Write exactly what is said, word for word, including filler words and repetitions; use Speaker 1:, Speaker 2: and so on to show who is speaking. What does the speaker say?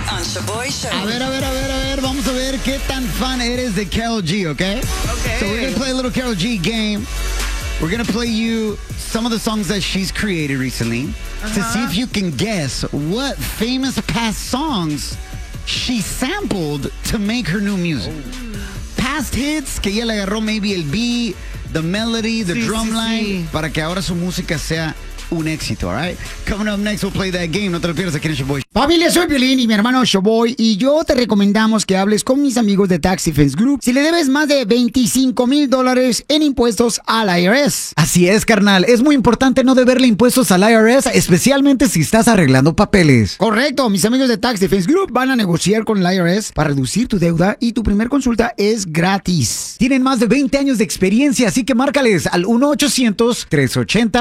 Speaker 1: on Shaboy Show.
Speaker 2: A ver, a ver, a ver, a ver. Vamos a ver qué tan fan eres de Karol G, okay?
Speaker 3: Okay.
Speaker 2: So we're going to play a little Karol G game. We're going to play you some of the songs that she's created recently uh-huh. to see if you can guess what famous past songs she sampled to make her new music. Oh. Past hits que ella le agarró maybe el beat, the melody, the
Speaker 3: sí,
Speaker 2: drum
Speaker 3: sí,
Speaker 2: line,
Speaker 3: sí.
Speaker 2: para que ahora su música sea un éxito, all right? Coming up next, we'll play that game. No te lo pierdas aquí en Shaboy.
Speaker 4: Familia, soy Piolín y mi hermano Shaboy, y yo te recomendamos que hables con mis amigos de Tax Defense Group si le debes más de veinticinco mil dólares en impuestos al I R S.
Speaker 5: Así es, carnal. Es muy importante no deberle impuestos al I R S, especialmente si estás arreglando papeles.
Speaker 4: Correcto. Mis amigos de Tax Defense Group van a negociar con el I R S para reducir tu deuda y tu primer consulta es gratis.
Speaker 5: Tienen más de veinte años de experiencia, así que márcales al uno ochocientos, tres ochenta